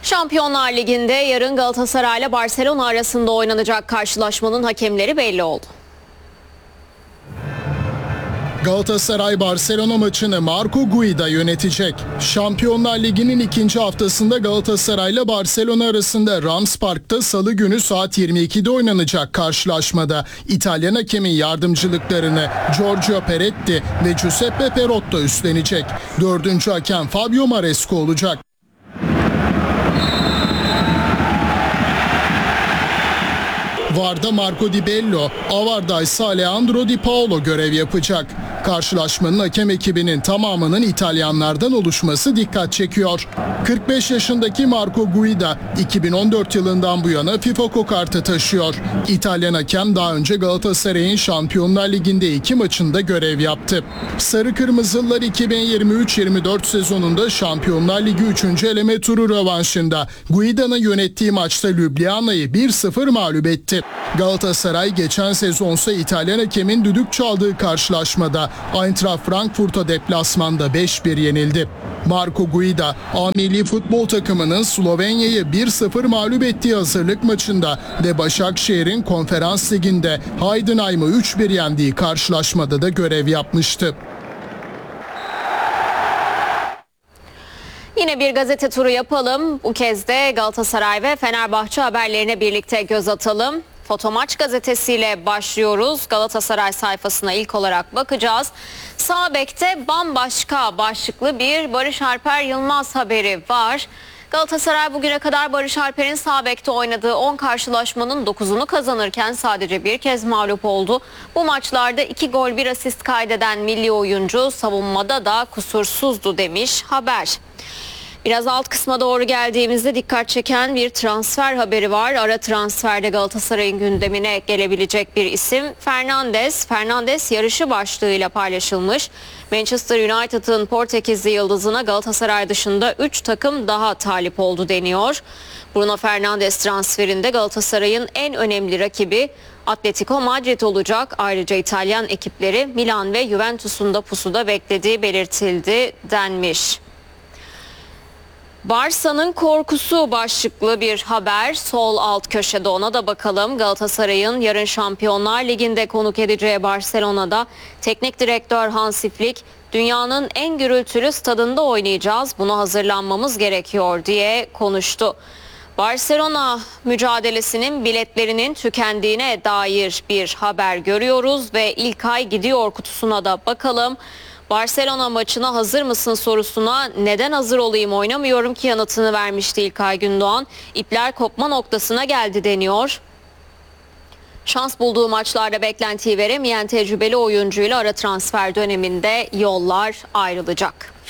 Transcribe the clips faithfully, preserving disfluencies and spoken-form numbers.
Şampiyonlar Ligi'nde yarın Galatasaray ile Barcelona arasında oynanacak karşılaşmanın hakemleri belli oldu. Galatasaray Barcelona maçını Marco Guida yönetecek. Şampiyonlar Ligi'nin ikinci haftasında Galatasaray ile Barcelona arasında Rams Park'ta Salı günü saat yirmi ikide oynanacak karşılaşmada İtalyan hakemin yardımcılıklarını Giorgio Peretti ve Giuseppe Perotto üstlenecek. Dördüncü hakem Fabio Maresco olacak. V A R'da Marco Di Bello, A V A R'da ise Alejandro Di Paolo görev yapacak. Karşılaşmanın hakem ekibinin tamamının İtalyanlardan oluşması dikkat çekiyor. kırk beş yaşındaki Marco Guida iki bin on dört yılından bu yana FIFA kokartı taşıyor. İtalyan hakem daha önce Galatasaray'ın Şampiyonlar Ligi'nde iki maçında görev yaptı. Sarı Kırmızılılar iki bin yirmi üç yirmi dört sezonunda Şampiyonlar Ligi üçüncü eleme turu rövanşında Guida'nın yönettiği maçta Ljubljana'yı bir sıfır mağlup etti. Galatasaray geçen sezonsa İtalyan hakemin düdük çaldığı karşılaşmada Eintracht Frankfurt'a deplasmanda beş bir yenildi. Marco Guida, A milli futbol takımının Slovenya'yı bir sıfır mağlup ettiği hazırlık maçında ve Başakşehir'in Konferans Ligi'nde Heidenheim'ı üç bir yendiği karşılaşmada da görev yapmıştı. Yine bir gazete turu yapalım. Bu kez de Galatasaray ve Fenerbahçe haberlerine birlikte göz atalım. Fotomaç gazetesiyle başlıyoruz. Galatasaray sayfasına ilk olarak bakacağız. Sağ bekte bambaşka başlıklı bir Barış Alper Yılmaz haberi var. Galatasaray bugüne kadar Barış Alper'in sağ bekte oynadığı on karşılaşmanın dokuzunu kazanırken sadece bir kez mağlup oldu. Bu maçlarda iki gol bir asist kaydeden milli oyuncu savunmada da kusursuzdu demiş haber. Biraz alt kısma doğru geldiğimizde dikkat çeken bir transfer haberi var. Ara transferde Galatasaray'ın gündemine gelebilecek bir isim Fernandes. Fernandes yarışı başlığıyla paylaşılmış. Manchester United'ın Portekizli yıldızına Galatasaray dışında üç takım daha talip oldu deniyor. Bruno Fernandes transferinde Galatasaray'ın en önemli rakibi Atletico Madrid olacak. Ayrıca İtalyan ekipleri Milan ve Juventus'un da pusuda beklediği belirtildi denmiş. Barsa'nın korkusu başlıklı bir haber. Sol alt köşede ona da bakalım. Galatasaray'ın yarın Şampiyonlar Ligi'nde konuk edeceği Barcelona'da teknik direktör Hansi Flick, dünyanın en gürültülü stadında oynayacağız, buna hazırlanmamız gerekiyor diye konuştu. Barcelona mücadelesinin biletlerinin tükendiğine dair bir haber görüyoruz ve İlkay gidiyor kutusuna da bakalım. Barcelona maçına hazır mısın sorusuna neden hazır olayım, oynamıyorum ki yanıtını vermişti İlkay Gündoğan. İpler kopma noktasına geldi deniyor. Şans bulduğu maçlarda beklentiyi veremeyen tecrübeli oyuncuyla ara transfer döneminde yollar ayrılacak.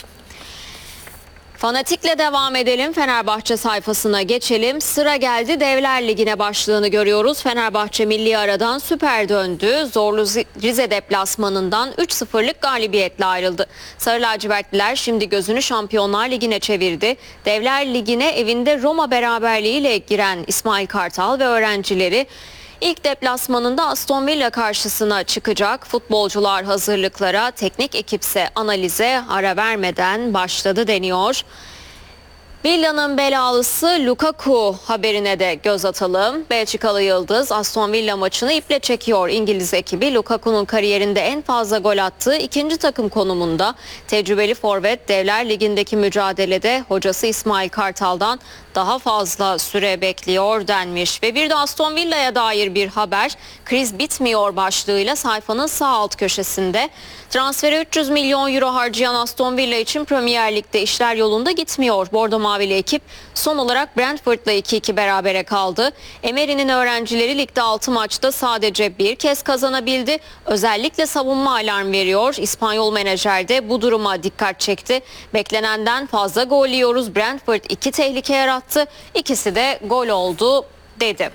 Fanatikle devam edelim. Fenerbahçe sayfasına geçelim. Sıra geldi Devler Ligi'ne başlığını görüyoruz. Fenerbahçe milli aradan süper döndü. Zorlu Rize deplasmanından üç sıfırlık galibiyetle ayrıldı. Sarı lacivertliler şimdi gözünü Şampiyonlar Ligi'ne çevirdi. Devler Ligi'ne evinde Roma beraberliğiyle giren İsmail Kartal ve öğrencileri İlk deplasmanında Aston Villa karşısına çıkacak. Futbolcular hazırlıklara, teknik ekipse analize ara vermeden başladı deniyor. Villa'nın belalısı Lukaku haberine de göz atalım. Belçikalı yıldız Aston Villa maçını iple çekiyor. İngiliz ekibi Lukaku'nun kariyerinde en fazla gol attığı ikinci takım konumunda. Tecrübeli forvet Devler Ligi'ndeki mücadelede hocası İsmail Kartal'dan daha fazla süre bekliyor denmiş. Ve bir de Aston Villa'ya dair bir haber. Kriz bitmiyor başlığıyla sayfanın sağ alt köşesinde. Transfere üç yüz milyon euro harcayan Aston Villa için Premier Lig'de işler yolunda gitmiyor. Bordo Mavili ekip son olarak Brentford'la iki iki berabere kaldı. Emery'nin öğrencileri ligde altı maçta sadece bir kez kazanabildi. Özellikle savunma alarm veriyor. İspanyol menajer de bu duruma dikkat çekti. Beklenenden fazla gol yiyoruz. Brentford iki tehlike yarattı. İkisi de gol oldu dedi.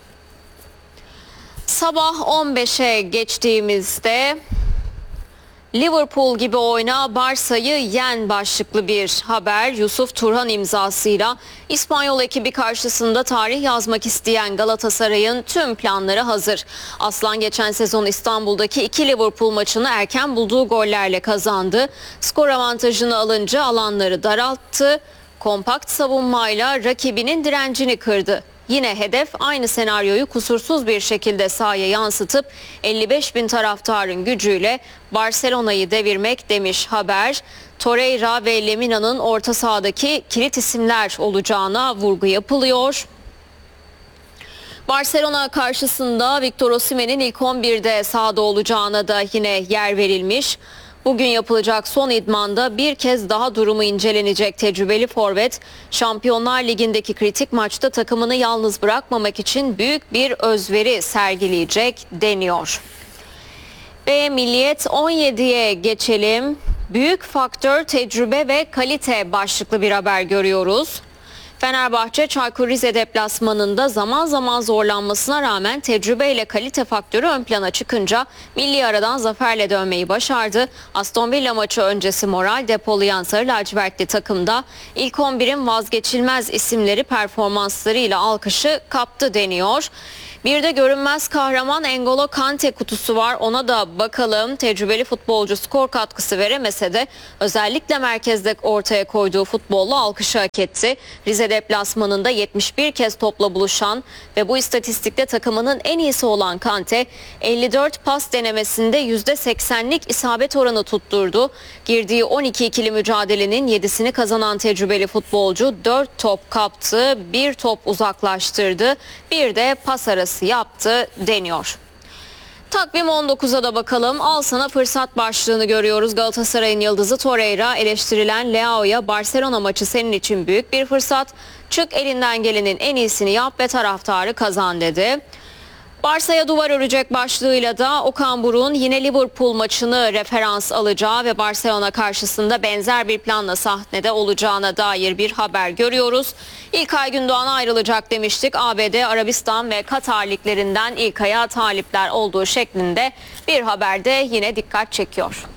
Sabah on beşe geçtiğimizde Liverpool gibi oyna, Barsa'yı yen başlıklı bir haber. Yusuf Turhan imzasıyla İspanyol ekibi karşısında tarih yazmak isteyen Galatasaray'ın tüm planları hazır. Aslan geçen sezon İstanbul'daki iki Liverpool maçını erken bulduğu gollerle kazandı. Skor avantajını alınca alanları daralttı. kompakt savunmayla rakibinin direncini kırdı. Yine hedef aynı senaryoyu kusursuz bir şekilde sahaya yansıtıp elli beş bin taraftarın gücüyle Barcelona'yı devirmek demiş haber. Torreira ve Lemina'nın orta sahadaki kilit isimler olacağına vurgu yapılıyor. Barcelona karşısında Victor Osimhen'in ilk on birde sahada olacağına da yine yer verilmiş. Bugün yapılacak son idmanda bir kez daha durumu incelenecek tecrübeli forvet, Şampiyonlar Ligi'ndeki kritik maçta takımını yalnız bırakmamak için büyük bir özveri sergileyecek deniyor. Ve Milliyet on yediye geçelim. Büyük faktör tecrübe ve kalite başlıklı bir haber görüyoruz. Fenerbahçe Çaykur Rize deplasmanında zaman zaman zorlanmasına rağmen tecrübeyle kalite faktörü ön plana çıkınca milli aradan zaferle dönmeyi başardı. Aston Villa maçı öncesi moral depolayan Sarı Lacivertli takımda ilk on birin vazgeçilmez isimleri performanslarıyla alkışı kaptı deniyor. Bir de görünmez kahraman N'Golo Kante kutusu var. Ona da bakalım. Tecrübeli futbolcu skor katkısı veremese de özellikle merkezde ortaya koyduğu futbolla alkışı hak etti. Rize deplasmanında yetmiş bir kez topla buluşan ve bu istatistikte takımının en iyisi olan Kante elli dört pas denemesinde yüzde seksenlik isabet oranı tutturdu. Girdiği on iki ikili mücadelenin yedisini kazanan tecrübeli futbolcu dört top kaptı, bir top uzaklaştırdı, bir de pas arası yaptı deniyor. Takvim on dokuza da bakalım. Al sana fırsat başlığını görüyoruz. Galatasaray'ın yıldızı Torreira eleştirilen Leao'ya Barcelona maçı senin için büyük bir fırsat. Çık elinden gelenin en iyisini yap ve taraftarı kazan dedi. Barsa'ya duvar örecek başlığıyla da Okan Buruk'un yine Liverpool maçını referans alacağı ve Barcelona karşısında benzer bir planla sahnede olacağına dair bir haber görüyoruz. İlkay Gündoğan ayrılacak demiştik. A B D, Arabistan ve Katar liglerinden İlkay'a talipler olduğu şeklinde bir haberde yine dikkat çekiyor.